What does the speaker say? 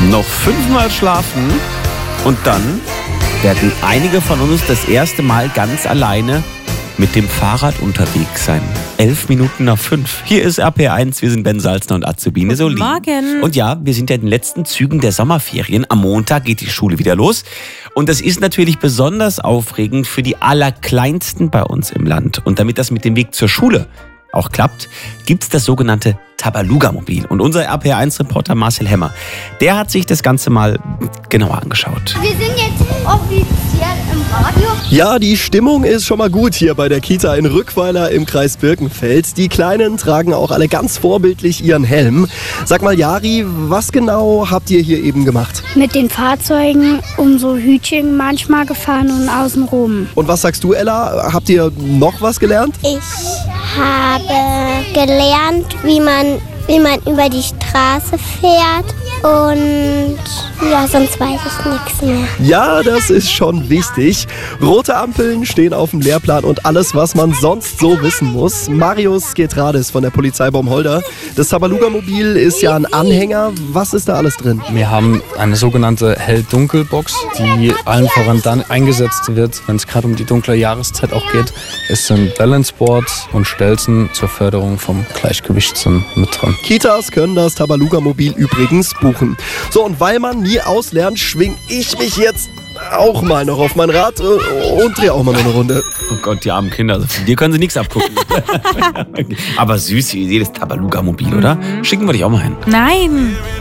Noch 5-mal schlafen und dann werden einige von uns das erste Mal ganz alleine mit dem Fahrrad unterwegs sein. 5:11. Hier ist RPR1, wir sind Ben Salzner und Azubine Soli. Morgen. Und ja, wir sind ja in den letzten Zügen der Sommerferien. Am Montag geht die Schule wieder los. Und das ist natürlich besonders aufregend für die Allerkleinsten bei uns im Land. Und damit das mit dem Weg zur Schule auch klappt, gibt es das sogenannte Tabaluga-Mobil. Und unser RPR1-Reporter Marcel Hemmer, der hat sich das Ganze mal genauer angeschaut. Wir sind jetzt offiziell im Radio. Ja, die Stimmung ist schon mal gut hier bei der Kita in Rückweiler im Kreis Birkenfeld. Die Kleinen tragen auch alle ganz vorbildlich ihren Helm. Sag mal, Jari, was genau habt ihr hier eben gemacht? Mit den Fahrzeugen um so Hütchen manchmal gefahren und außen rum. Und was sagst du, Ella? Habt ihr noch was gelernt? Ich habe gelernt, wie man über die Straße fährt. Und ja, sonst weiß ich nichts mehr. Ja, das ist schon wichtig. Rote Ampeln stehen auf dem Lehrplan und alles, was man sonst so wissen muss. Marius Getrades von der Polizei Baumholder. Das Tabaluga-Mobil ist ja ein Anhänger. Was ist da alles drin? Wir haben eine sogenannte Hell-Dunkel-Box, die allen voran dann eingesetzt wird, wenn es gerade um die dunkle Jahreszeit auch geht. Es sind Balanceboards und Stelzen zur Förderung vom Gleichgewichtssinn mit dran. Kitas können das Tabaluga-Mobil übrigens buchen. So, und weil man nie auslernt, schwing ich mich jetzt auch mal noch auf mein Rad und drehe auch mal noch eine Runde. Oh Gott, die armen Kinder. Also von dir können sie nichts abgucken. Aber süße Idee, das Tabaluga-Mobil, oder? Schicken wir dich auch mal hin. Nein.